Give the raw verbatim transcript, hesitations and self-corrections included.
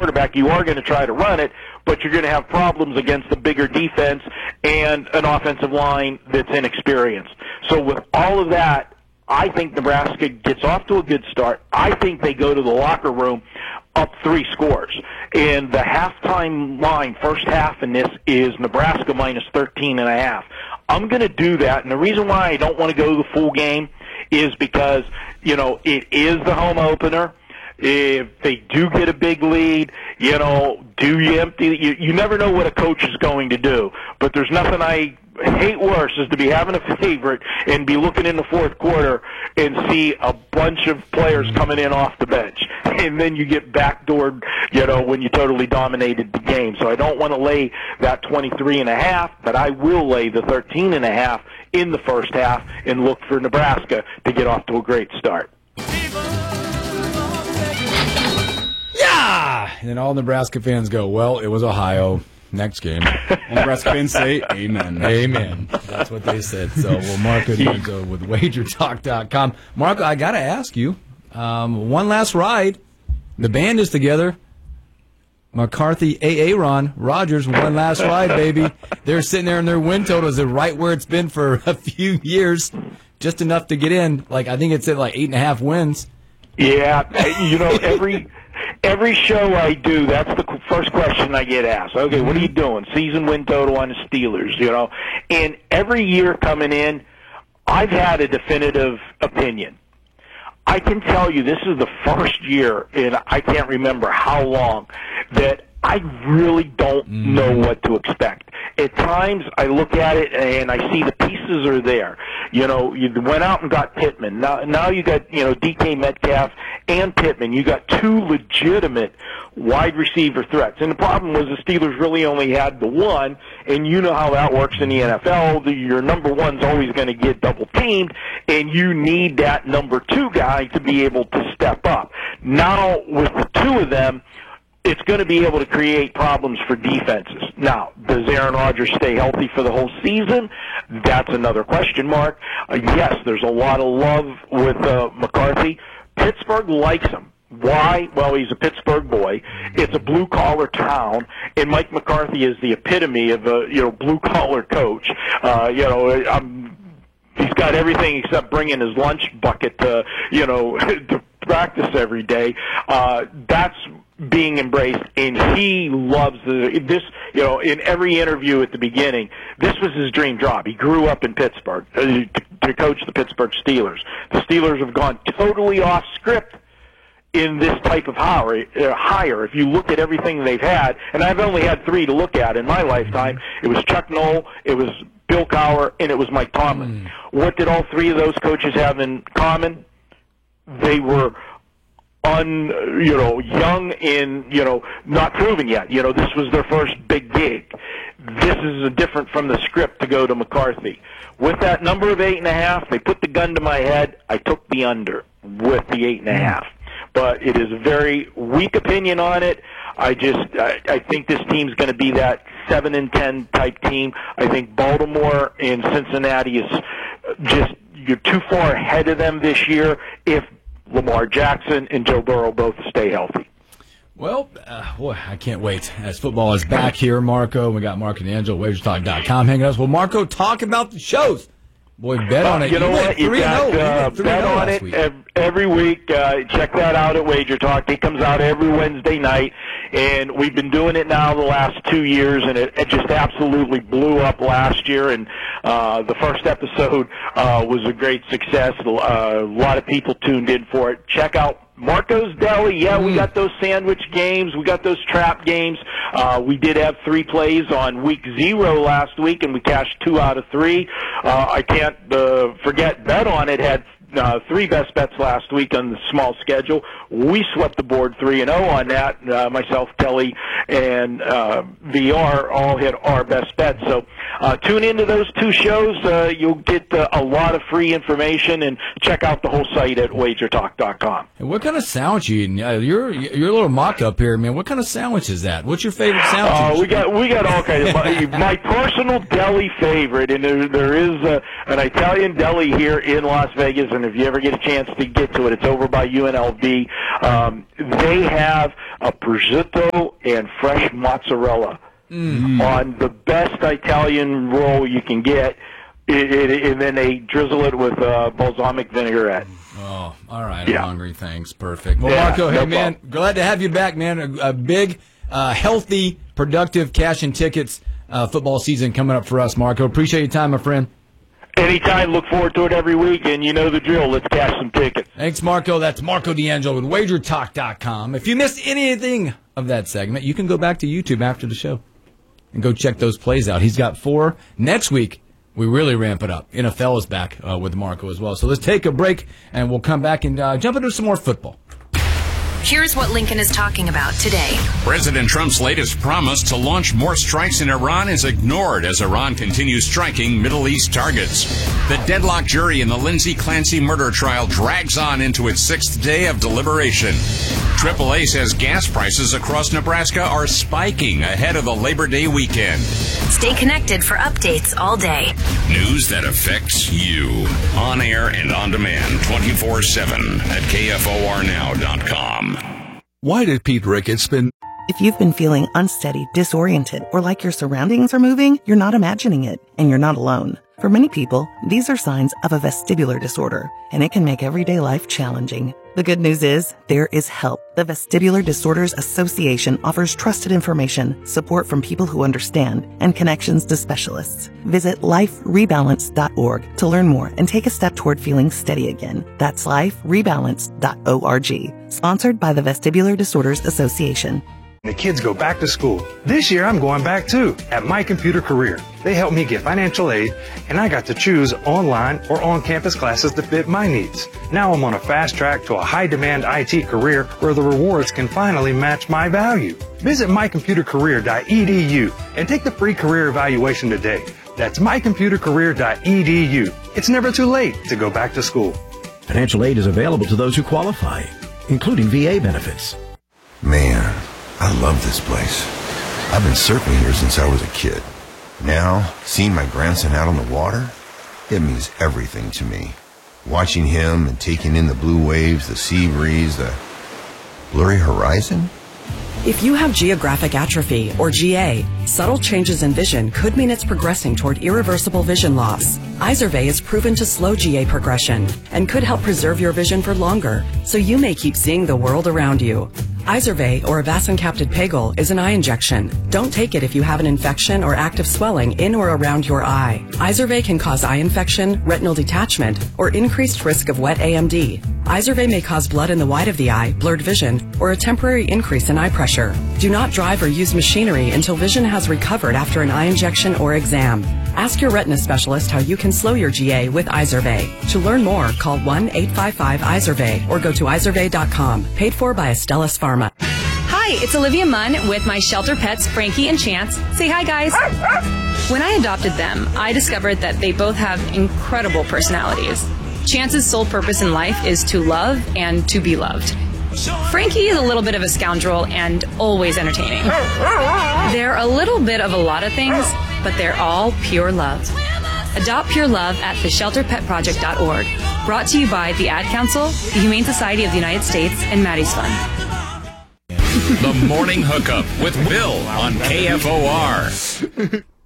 quarterback, you are going to try to run it, but you're going to have problems against a bigger defense and an offensive line that's inexperienced. So with all of that, I think Nebraska gets off to a good start. I think they go to the locker room up three scores. And the halftime line, first half in this, is Nebraska minus thirteen and a half. I'm going to do that, and the reason why I don't want to go the full game is because, you know, it is the home opener. If they do get a big lead, you know, do you empty? You, you never know what a coach is going to do. But there's nothing I hate worse is to be having a favorite and be looking in the fourth quarter and see a bunch of players coming in off the bench. And then you get backdoored, you know, when you totally dominated the game. So I don't want to lay that twenty-three and a half, but I will lay the thirteen and a half in the first half and look for Nebraska to get off to a great start. Yeah! And then all Nebraska fans go, well, it was Ohio. Next game. Nebraska fans say, amen. Amen. That's what they said. So, well, Marco D'Angelo with wager talk dot com. Marco, I got to ask you, um, one last ride. The band is together. McCarthy, Aaron, Rodgers, one last ride, baby. They're sitting there and their win totals are right where it's been for a few years. Just enough to get in. Like, I think it's at like eight and a half wins. Yeah, you know, every every show I do, that's the first question I get asked. Okay, what are you doing? Season win total on the Steelers, you know. And every year coming in, I've had a definitive opinion. I can tell you this is the first year in I can't remember how long that I really don't know what to expect. At times, I look at it and I see the pieces are there. You know, you went out and got Pittman. Now, now you got, you know, D K Metcalf and Pittman. You got two legitimate wide receiver threats. And the problem was the Steelers really only had the one, and you know how that works in the N F L. The, your number one's always going to get double teamed, and you need that number two guy to be able to step up. Now, with the two of them, it's going to be able to create problems for defenses. Now, does Aaron Rodgers stay healthy for the whole season? That's another question mark. Uh, yes, there's a lot of love with uh, McCarthy. Pittsburgh likes him. Why? Well, he's a Pittsburgh boy. It's a blue-collar town, and Mike McCarthy is the epitome of a, you know, blue-collar coach. Uh, you know, I'm, he's got everything except bringing his lunch bucket to, you know, to practice every day. Uh, that's being embraced, and he loves the, this, you know, in every interview at the beginning, this was his dream job. He grew up in Pittsburgh uh, to, to coach the Pittsburgh Steelers. The Steelers have gone totally off script in this type of hire. Uh, hire. If you look at everything they've had, and I've only had three to look at in my lifetime, it was Chuck Noll, it was Bill Cowher, and it was Mike Tomlin. Mm. What did all three of those coaches have in common? They were un, you know, young and, you know, not proven yet. You know, this was their first big gig. This is different from the script to go to McCarthy. With that number of eight and a half, they put the gun to my head. I took the under with the eight and a half. But it is a very weak opinion on it. I just, I, I think this team's going to be that seven and ten type team. I think Baltimore and Cincinnati is just, you're too far ahead of them this year if Lamar Jackson and Joe Burrow both stay healthy. Well, uh, boy, I can't wait. As football is back here, Marco, we got Marco D'Angelo, wager talk dot com hanging us. Well, Marco, talk about the shows. Boy, bet on uh, it. You know you what? You got uh, bet on it week. every week. Uh, check that out at Wager Talk. It comes out every Wednesday night, and we've been doing it now the last two years, and it, it just absolutely blew up last year. And uh, the first episode uh, was a great success. Uh, a lot of people tuned in for it. Check out Marco's Deli. Yeah, we got those sandwich games. We got those trap games. Uh, we did have three plays on week zero last week, and we cashed two out of three. Uh, I can't uh, forget Bet On It had uh, three best bets last week on the small schedule. We swept the board three and zero on that. Uh, myself, Kelly, and uh, V R all hit our best bets. So uh, tune into those two shows. Uh, you'll get uh, a lot of free information, and check out the whole site at Wager Talk dot com. And what kind of sandwich you eating? Uh, you're you're a little mock up here, man. What kind of sandwich is that? What's your favorite sandwich? Uh, we got we got all kinds. my, my personal deli favorite, and there, there is a, an Italian deli here in Las Vegas, and Northern. If you ever get a chance to get to it, it's over by U N L V. Um, they have a prosciutto and fresh mozzarella mm. on the best Italian roll you can get. It, it, and then they drizzle it with uh, balsamic vinaigrette. Oh, all right. Yeah. I'm hungry. Thanks. Perfect. Well, Yeah, Marco, no hey, man, problem. glad to have you back, man. A, a big, uh, healthy, productive cash and tickets uh, football season coming up for us, Marco. Appreciate your time, my friend. Anytime. Look forward to it every week, and you know the drill. Let's cash some tickets. Thanks, Marco. That's Marco D'Angelo with Wager Talk dot com. If you missed anything of that segment, you can go back to YouTube after the show and go check those plays out. He's got four. Next week, we really ramp it up. N F L is back uh, with Marco as well. So let's take a break, and we'll come back and uh, jump into some more football. Here's what Lincoln is talking about today. President Trump's latest promise to launch more strikes in Iran is ignored as Iran continues striking Middle East targets. The deadlock jury in the Lindsay Clancy murder trial drags on into its sixth day of deliberation. triple A says gas prices across Nebraska are spiking ahead of the Labor Day weekend. Stay connected for updates all day. News that affects you. On air and on demand twenty-four seven at K F O R now dot com. Why did Pete Ricketts spend... If you've been feeling unsteady, disoriented, or like your surroundings are moving, you're not imagining it, and you're not alone. For many people, these are signs of a vestibular disorder, and it can make everyday life challenging. The good news is, there is help. The Vestibular Disorders Association offers trusted information, support from people who understand, and connections to specialists. Visit life rebalance dot org to learn more and take a step toward feeling steady again. That's life rebalance dot org. Sponsored by the Vestibular Disorders Association. The kids go back to school. This year I'm going back too at My Computer Career. They helped me get financial aid, and I got to choose online or on-campus classes that fit my needs. Now I'm on a fast track to a high-demand I T career where the rewards can finally match my value. Visit my computer career dot e d u and take the free career evaluation today. That's my computer career dot e d u. It's never too late to go back to school. Financial aid is available to those who qualify, including V A benefits. Man, I love this place. I've been surfing here since I was a kid. Now, seeing my grandson out on the water, it means everything to me. Watching him and taking in the blue waves, the sea breeze, the blurry horizon. If you have geographic atrophy, or G A, subtle changes in vision could mean it's progressing toward irreversible vision loss. Izervay is proven to slow G A progression and could help preserve your vision for longer, so you may keep seeing the world around you. Izervay, or avacincaptad pegol, is an eye injection. Don't take it if you have an infection or active swelling in or around your eye. Izervay can cause eye infection, retinal detachment, or increased risk of wet A M D. Izervay may cause blood in the white of the eye, blurred vision, or a temporary increase in eye pressure. Do not drive or use machinery until vision has recovered after an eye injection or exam. Ask your retina specialist how you can slow your G A with Izervay. To learn more, call one eight five five I Z E R V A Y or go to izervay dot com. Paid for by Astellas Pharma. Hi, it's Olivia Munn with my shelter pets, Frankie and Chance. Say hi, guys. When I adopted them, I discovered that they both have incredible personalities. Chance's sole purpose in life is to love and to be loved. Frankie is a little bit of a scoundrel and always entertaining. They're a little bit of a lot of things, but they're all pure love. Adopt pure love at the shelter pet project dot org. Brought to you by the Ad Council, the Humane Society of the United States, and Maddie's Fund. The Morning Hookup with Will on K F O R.